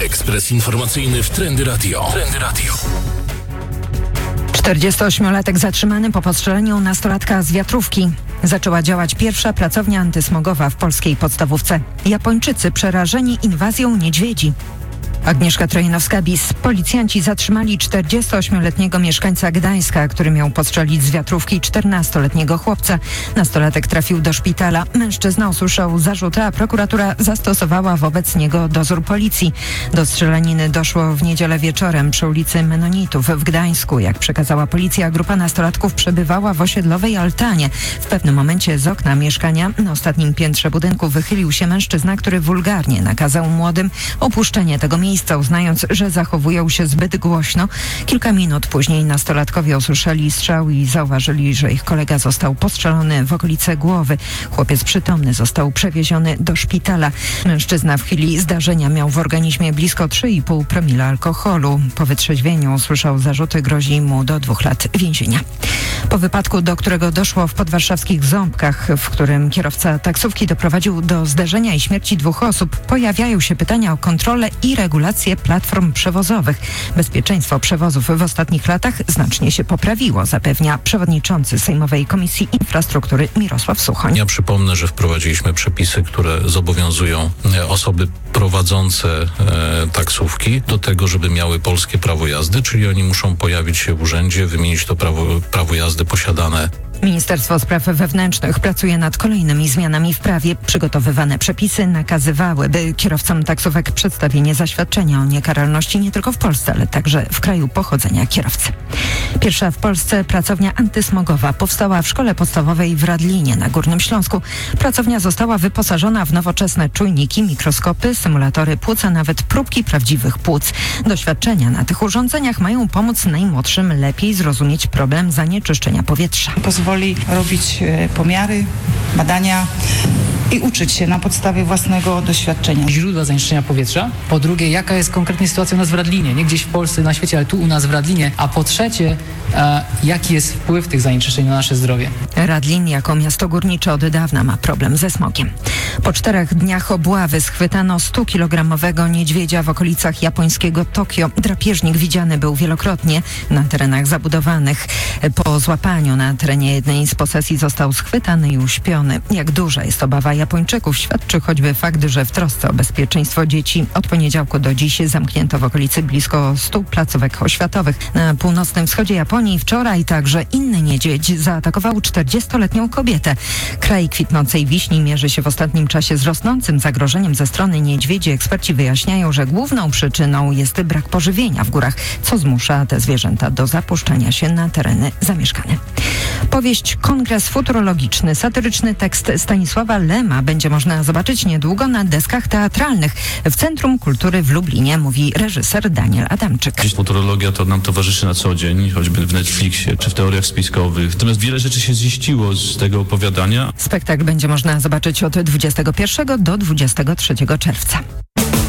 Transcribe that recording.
Ekspres informacyjny w Trendy Radio. 48-latek zatrzymany po postrzeleniu nastolatka z wiatrówki. Zaczęła działać pierwsza pracownia antysmogowa w polskiej podstawówce. Japończycy przerażeni inwazją niedźwiedzi. Agnieszka Trojanowska-Bis. Policjanci zatrzymali 48-letniego mieszkańca Gdańska, który miał postrzelić z wiatrówki 14-letniego chłopca. Nastolatek trafił do szpitala. Mężczyzna usłyszał zarzuty, a prokuratura zastosowała wobec niego dozór policji. Do strzelaniny doszło w niedzielę wieczorem przy ulicy Menonitów w Gdańsku. Jak przekazała policja, grupa nastolatków przebywała w osiedlowej altanie. W pewnym momencie z okna mieszkania na ostatnim piętrze budynku wychylił się mężczyzna, który wulgarnie nakazał młodym opuszczenie tego miejsca, uznając, że zachowują się zbyt głośno. Kilka minut później nastolatkowie usłyszeli strzał i zauważyli, że ich kolega został postrzelony w okolice głowy. Chłopiec przytomny został przewieziony do szpitala. Mężczyzna w chwili zdarzenia miał w organizmie blisko 3,5 promila alkoholu. Po wytrzeźwieniu usłyszał zarzuty, grozi mu do 2 lat więzienia. Po wypadku, do którego doszło w podwarszawskich Ząbkach, w którym kierowca taksówki doprowadził do zderzenia i śmierci 2 osób, pojawiają się pytania o kontrolę i regulacje platform przewozowych. Bezpieczeństwo przewozów w ostatnich latach znacznie się poprawiło, zapewnia przewodniczący Sejmowej Komisji Infrastruktury Mirosław Suchoń. Ja przypomnę, że wprowadziliśmy przepisy, które zobowiązują osoby prowadzące taksówki do tego, żeby miały polskie prawo jazdy, czyli oni muszą pojawić się w urzędzie, wymienić to prawo jazdy posiadane. Ministerstwo Spraw Wewnętrznych pracuje nad kolejnymi zmianami w prawie. Przygotowywane przepisy nakazywałyby kierowcom taksówek przedstawienie zaświadczenia o niekaralności nie tylko w Polsce, ale także w kraju pochodzenia kierowcy. Pierwsza w Polsce pracownia antysmogowa powstała w szkole podstawowej w Radlinie na Górnym Śląsku. Pracownia została wyposażona w nowoczesne czujniki, mikroskopy, symulatory płuc, a nawet próbki prawdziwych płuc. Doświadczenia na tych urządzeniach mają pomóc najmłodszym lepiej zrozumieć problem zanieczyszczenia powietrza. Pozwoli robić pomiary, badania i uczyć się na podstawie własnego doświadczenia. Źródła zanieczyszczenia powietrza. Po drugie, jaka jest konkretnie sytuacja u nas w Radlinie. Nie gdzieś w Polsce, na świecie, ale tu u nas w Radlinie. A po trzecie, jaki jest wpływ tych zanieczyszczeń na nasze zdrowie. Radlin jako miasto górnicze od dawna ma problem ze smogiem. Po 4 dniach obławy schwytano 100-kilogramowego niedźwiedzia w okolicach japońskiego Tokio. Drapieżnik widziany był wielokrotnie na terenach zabudowanych. Po złapaniu na terenie jednej z posesji został schwytany i uśpiony. Jak duża jest obawa Japończyków, świadczy choćby fakt, że w trosce o bezpieczeństwo dzieci od poniedziałku do dziś zamknięto w okolicy blisko 100 placówek oświatowych. Na północnym wschodzie Japonii wczoraj także inny niedźwiedź zaatakował 40-letnią kobietę. Kraj kwitnącej wiśni mierzy się w ostatnim czasie z rosnącym zagrożeniem ze strony niedźwiedzi. Eksperci wyjaśniają, że główną przyczyną jest brak pożywienia w górach, co zmusza te zwierzęta do zapuszczania się na tereny zamieszkane. Powieść Kongres Futurologiczny, satyryczny tekst Stanisława Lema będzie można zobaczyć niedługo na deskach teatralnych w Centrum Kultury w Lublinie, mówi reżyser Daniel Adamczyk. Futurologia to nam towarzyszy na co dzień, choćby w Netflixie czy w teoriach spiskowych. Natomiast wiele rzeczy się ziściło z tego opowiadania. Spektakl będzie można zobaczyć od 21 do 23 czerwca.